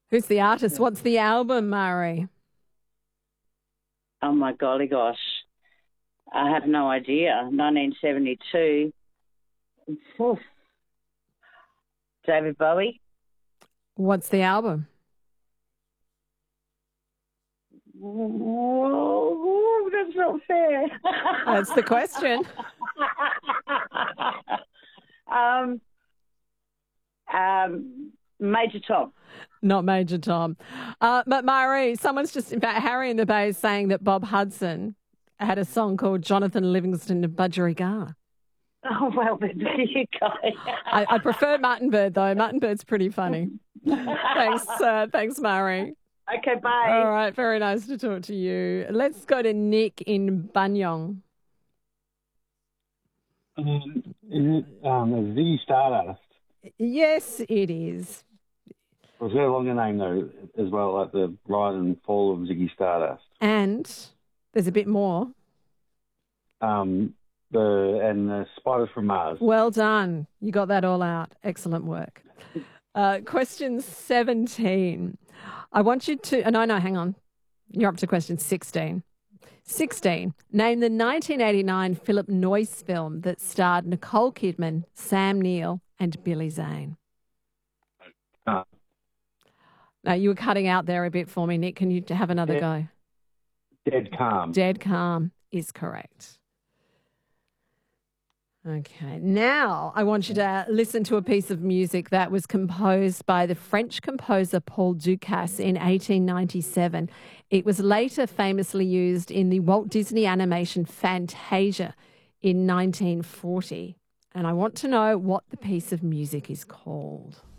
Who's the artist? What's the album, Murray? Oh, my golly gosh. I have no idea. 1972. Oof. David Bowie. What's the album? Whoa, that's not fair. That's the question. Major Tom. Not Major Tom. But Murray, someone's just, in fact, Harry in the Bay is saying that Bob Hudson had a song called Jonathan Livingston of Budgerigar. Oh, well, there you go. I prefer Mutton Bird, though. Mutton Bird's pretty funny. Thanks, Murray. Okay, bye. All right, very nice to talk to you. Let's go to Nick in Banyong. Is it Ziggy Stardust? Yes, it is. It's got a longer name, though, as well, like the rise and fall of Ziggy Stardust. And there's a bit more. The Spider from Mars. Well done. You got that all out. Excellent work. Question 17. I want you to... no, hang on. You're up to question 16. 16. Name the 1989 Philip Noyce film that starred Nicole Kidman, Sam Neill and Billy Zane. Now, you were cutting out there a bit for me, Nick. Can you have another go? Dead Calm. Dead Calm is correct. Okay. Now I want you to listen to a piece of music that was composed by the French composer Paul Dukas in 1897. It was later famously used in the Walt Disney animation Fantasia in 1940. And I want to know what the piece of music is called.